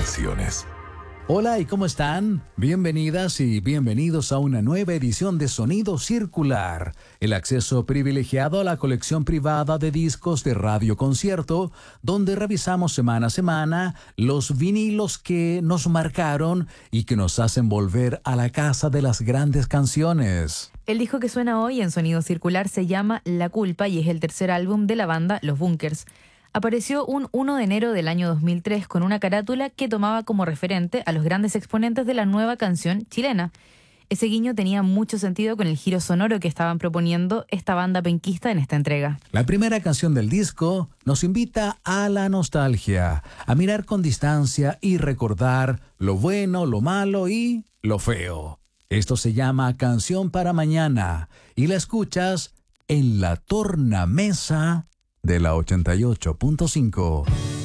tradiciones. Hola, ¿y cómo están? Bienvenidas y bienvenidos a una nueva edición de Sonido Circular, el acceso privilegiado a la colección privada de discos de Radio Concierto, donde revisamos semana a semana los vinilos que nos marcaron y que nos hacen volver a la casa de las grandes canciones. El disco que suena hoy en Sonido Circular se llama La Culpa y es el tercer álbum de la banda Los Bunkers. Apareció un 1 de enero del año 2003 con una carátula que tomaba como referente a los grandes exponentes de la nueva canción chilena. Ese guiño tenía mucho sentido con el giro sonoro que estaban proponiendo esta banda penquista en esta entrega. La primera canción del disco nos invita a la nostalgia, a mirar con distancia y recordar lo bueno, lo malo y lo feo. Esto se llama Canción para Mañana y la escuchas en la tornamesa de la 88.5.